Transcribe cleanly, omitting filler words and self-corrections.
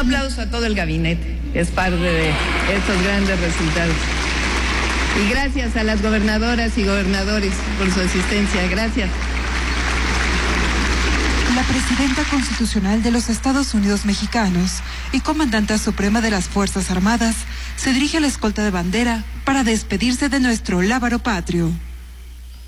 aplauso a todo el gabinete, que es parte de estos grandes resultados. Y gracias a las gobernadoras y gobernadores por su asistencia. Gracias. La presidenta constitucional de los Estados Unidos mexicanos y comandante suprema de las Fuerzas Armadas se dirige a la escolta de bandera para despedirse de nuestro lábaro patrio.